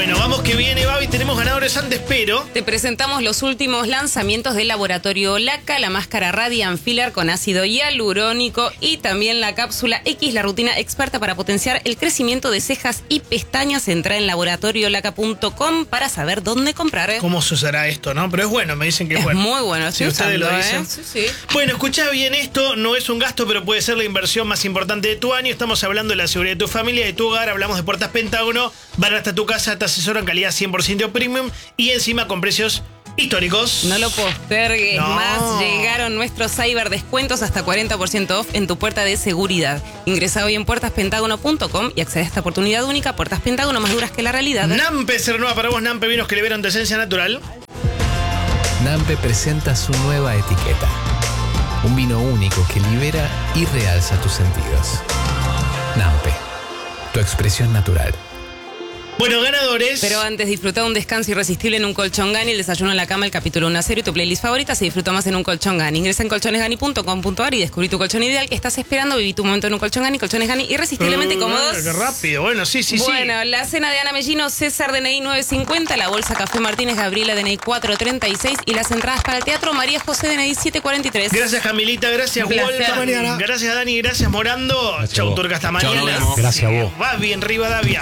Bueno, vamos que viene, Babi. Tenemos ganadores antes, pero... Te presentamos los últimos lanzamientos del laboratorio LACA, la máscara Radiant Filler con ácido hialurónico y también la cápsula X, la rutina experta para potenciar el crecimiento de cejas y pestañas. Entra en laboratoriolaca.com para saber dónde comprar. ¿Cómo se usará esto, no? Pero es bueno, me dicen que es bueno. Muy bueno, si ustedes lo dicen. Sí. Bueno, escuchá bien esto, no es un gasto, pero puede ser la inversión más importante de tu año. Estamos hablando de la seguridad de tu familia, de tu hogar, hablamos de Puertas Pentágono, van hasta tu casa, te asesoran calidad 100% premium y encima con precios históricos. No lo postergues más, llegaron nuestros cyber descuentos hasta 40% off en tu puerta de seguridad. Ingresa hoy en puertaspentagono.com y accede a esta oportunidad única. Puertas Pentágono, más duras que la realidad. Nampe se renueva para vos, Nampe, vinos que liberan tu esencia natural. Nampe presenta su nueva etiqueta. Un vino único que libera y realza tus sentidos. Nampe, tu expresión natural. Bueno, ganadores. Pero antes, disfruta un descanso irresistible en un colchón Gani, el desayuno en la cama, el capítulo 1 a 0 y tu playlist favorita se disfruta más en un colchón Gani. Ingresa en colchonesgani.com.ar y descubrí tu colchón ideal que estás esperando. Viví tu momento en un colchón Gani. Colchones Gani, irresistiblemente cómodos. Qué rápido. Bueno, sí. Bueno, la cena de Ana Mellino, César DNI 950, la bolsa Café Martínez, Gabriela DNI 436 y las entradas para el teatro María José DNI 743. Gracias, Camilita. Gracias, Wolfgang. Gracias, Dani. Gracias, Morando. Chau, Turca. Hasta mañana. Gracias a vos. Va bien, Rivadavia.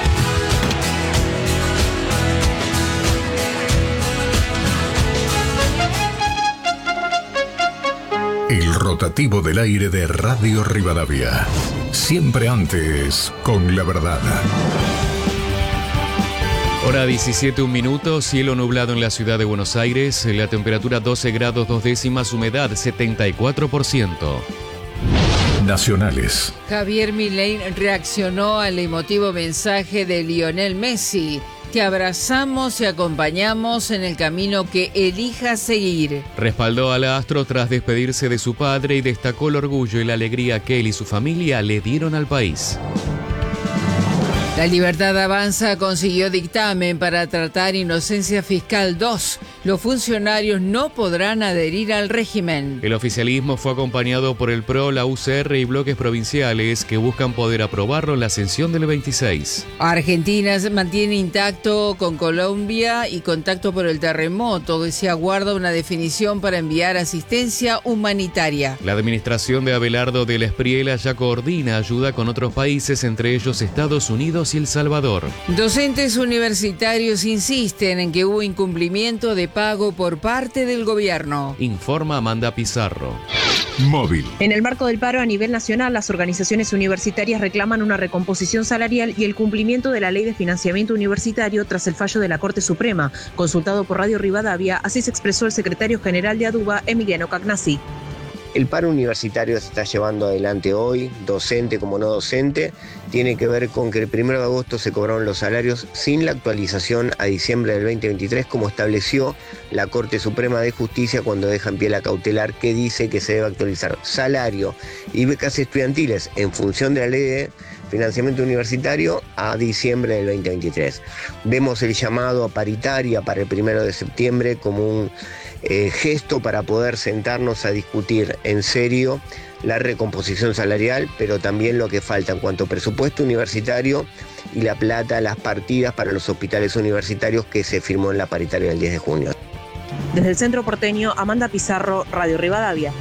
El rotativo del aire de Radio Rivadavia. Siempre antes, con la verdad. Hora 17, 1 minuto, cielo nublado en la ciudad de Buenos Aires, la temperatura 12 grados 2 décimas, humedad 74%. Nacionales. Javier Milei reaccionó al emotivo mensaje de Lionel Messi. Te abrazamos y acompañamos en el camino que elijas seguir. Respaldó al astro tras despedirse de su padre y destacó el orgullo y la alegría que él y su familia le dieron al país. La Libertad Avanza consiguió dictamen para tratar Inocencia Fiscal 2. Los funcionarios no podrán adherir al régimen. El oficialismo fue acompañado por el PRO, la UCR y bloques provinciales que buscan poder aprobarlo en la sesión del 26. Argentina se mantiene intacto con Colombia y contacto por el terremoto, que se aguarda una definición para enviar asistencia humanitaria. La administración de Abelardo del Espriella ya coordina ayuda con otros países, entre ellos Estados Unidos y El Salvador. Docentes universitarios insisten en que hubo incumplimiento de pago por parte del gobierno. Informa Amanda Pizarro. Móvil. En el marco del paro a nivel nacional, las organizaciones universitarias reclaman una recomposición salarial y el cumplimiento de la Ley de Financiamiento Universitario tras el fallo de la Corte Suprema. Consultado por Radio Rivadavia, así se expresó el secretario general de ADUBA, Emiliano Cagnassi. El paro universitario se está llevando adelante hoy, docente como no docente. Tiene que ver con que el 1 de agosto se cobraron los salarios sin la actualización a diciembre del 2023, como estableció la Corte Suprema de Justicia cuando deja en pie la cautelar que dice que se debe actualizar salario y becas estudiantiles en función de la Ley de Financiamiento Universitario a diciembre del 2023. Vemos el llamado a paritaria para el 1 de septiembre como un gesto para poder sentarnos a discutir en serio la recomposición salarial, pero también lo que falta en cuanto a presupuesto universitario y la plata, las partidas para los hospitales universitarios que se firmó en la paritaria del 10 de junio. Desde el centro porteño, Amanda Pizarro, Radio Rivadavia.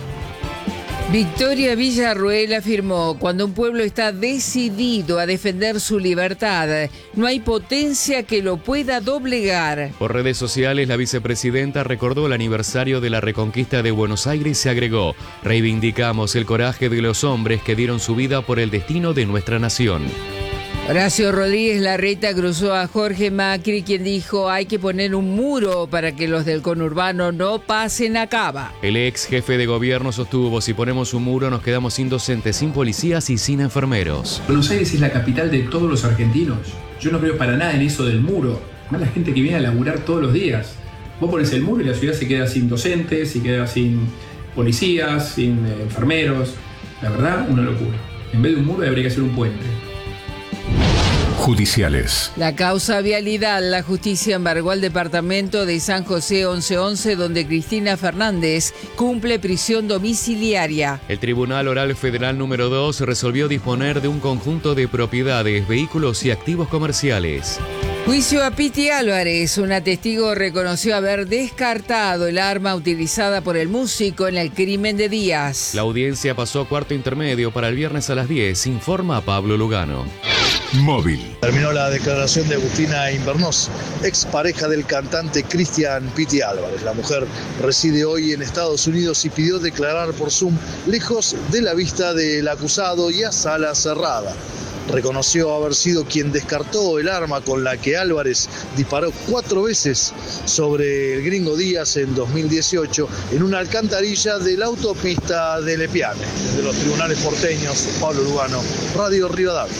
Victoria Villarruel afirmó: cuando un pueblo está decidido a defender su libertad, no hay potencia que lo pueda doblegar. Por redes sociales, la vicepresidenta recordó el aniversario de la reconquista de Buenos Aires y se agregó: reivindicamos el coraje de los hombres que dieron su vida por el destino de nuestra nación. Horacio Rodríguez Larreta cruzó a Jorge Macri, quien dijo: hay que poner un muro para que los del conurbano no pasen a Cava. El ex jefe de gobierno sostuvo: si ponemos un muro nos quedamos sin docentes, sin policías y sin enfermeros. Buenos Aires es la capital de todos los argentinos. Yo no creo para nada en eso del muro. Más la gente que viene a laburar todos los días. Vos pones el muro y la ciudad se queda sin docentes, se queda sin policías, sin enfermeros. La verdad, una locura. En vez de un muro habría que hacer un puente. Judiciales. La causa vialidad, la justicia embargó al departamento de San José 1111, donde Cristina Fernández cumple prisión domiciliaria. El Tribunal Oral Federal número 2 resolvió disponer de un conjunto de propiedades, vehículos y activos comerciales. Juicio a Piti Álvarez. Una testigo reconoció haber descartado el arma utilizada por el músico en el crimen de Díaz. La audiencia pasó a cuarto intermedio para el viernes a las 10, informa Pablo Lugano. Móvil. Terminó la declaración de Agustina Invernós, expareja del cantante Cristian Piti Álvarez. La mujer reside hoy en Estados Unidos y pidió declarar por Zoom, lejos de la vista del acusado y a sala cerrada. Reconoció haber sido quien descartó el arma con la que Álvarez disparó 4 veces sobre el gringo Díaz en 2018 en una alcantarilla de la autopista de Lepiane. Desde los tribunales porteños, Pablo Lugano, Radio Rivadavia.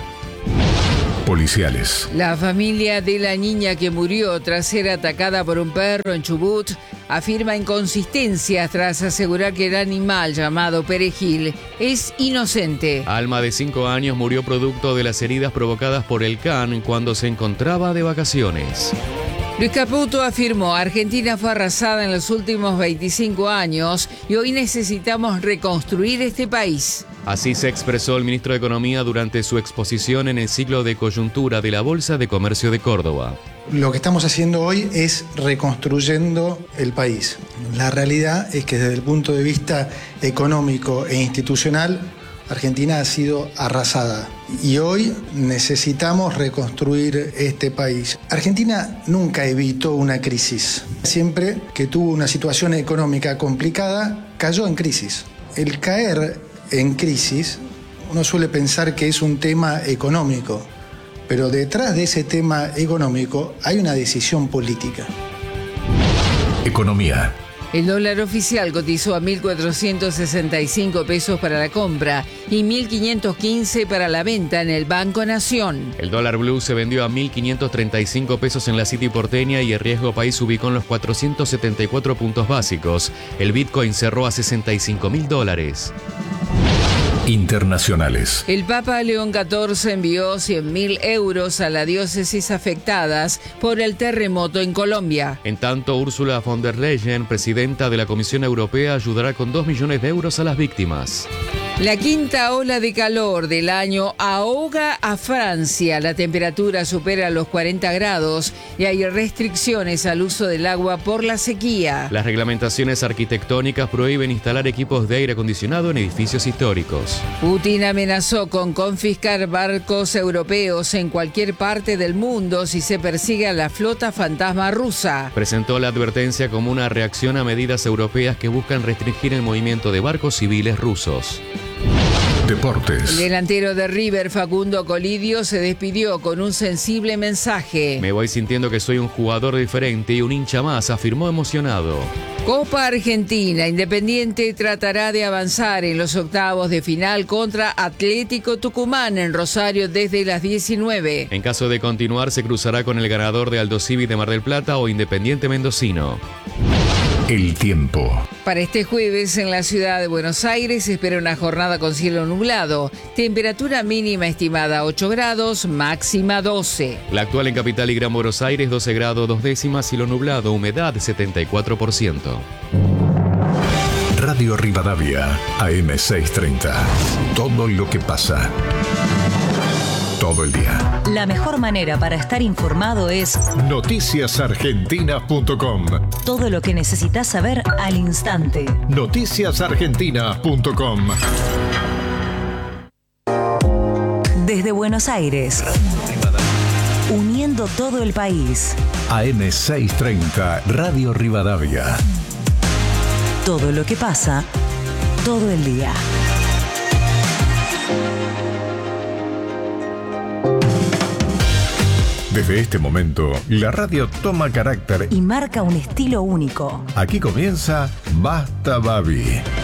Policiales. La familia de la niña que murió tras ser atacada por un perro en Chubut afirma inconsistencias tras asegurar que el animal llamado Perejil es inocente. Alma, de 5 años, murió producto de las heridas provocadas por el can cuando se encontraba de vacaciones. Luis Caputo afirmó: Argentina fue arrasada en los últimos 25 años y hoy necesitamos reconstruir este país. Así se expresó el ministro de Economía durante su exposición en el ciclo de coyuntura de la Bolsa de Comercio de Córdoba. Lo que estamos haciendo hoy es reconstruyendo el país. La realidad es que desde el punto de vista económico e institucional, Argentina ha sido arrasada y hoy necesitamos reconstruir este país. Argentina nunca evitó una crisis. Siempre que tuvo una situación económica complicada, cayó en crisis. El caer en crisis, uno suele pensar que es un tema económico, pero detrás de ese tema económico hay una decisión política. Economía. El dólar oficial cotizó a 1.465 pesos para la compra y 1.515 para la venta en el Banco Nación. El dólar blue se vendió a 1.535 pesos en la City porteña y el riesgo país ubicó en los 474 puntos básicos. El Bitcoin cerró a $65.000. Internacionales. El Papa León XIV envió 100.000 euros a las diócesis afectadas por el terremoto en Colombia. En tanto, Ursula von der Leyen, presidenta de la Comisión Europea, ayudará con 2 millones de euros a las víctimas. La quinta ola de calor del año ahoga a Francia. La temperatura supera los 40 grados y hay restricciones al uso del agua por la sequía. Las reglamentaciones arquitectónicas prohíben instalar equipos de aire acondicionado en edificios históricos. Putin amenazó con confiscar barcos europeos en cualquier parte del mundo si se persigue a la flota fantasma rusa. Presentó la advertencia como una reacción a medidas europeas que buscan restringir el movimiento de barcos civiles rusos. Deportes. El delantero de River, Facundo Colidio, se despidió con un sensible mensaje. Me voy sintiendo que soy un jugador diferente y un hincha más, afirmó emocionado. Copa Argentina. Independiente tratará de avanzar en los octavos de final contra Atlético Tucumán en Rosario desde las 19. En caso de continuar, se cruzará con el ganador de Aldo Civi de Mar del Plata o Independiente Mendocino. El tiempo. Para este jueves en la ciudad de Buenos Aires se espera una jornada con cielo nublado. Temperatura mínima estimada 8 grados, máxima 12. La actual en Capital y Gran Buenos Aires 12 grados 2 décimas, cielo nublado, humedad 74%. Radio Rivadavia, AM630. Todo lo que pasa. Todo el día. La mejor manera para estar informado es noticiasargentina.com. Todo lo que necesitas saber al instante. Noticiasargentina.com. Desde Buenos Aires, uniendo todo el país. AM630, Radio Rivadavia. Todo lo que pasa, todo el día. Desde este momento, la radio toma carácter y marca un estilo único. Aquí comienza Basta Babi.